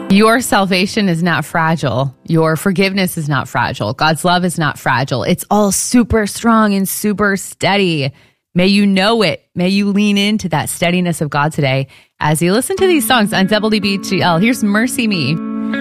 Your salvation is not fragile. Your forgiveness is not fragile. God's love is not fragile. It's all super strong and super steady. May you know it. May you lean into that steadiness of God today as you listen to these songs on WBGL. Here's Mercy Me.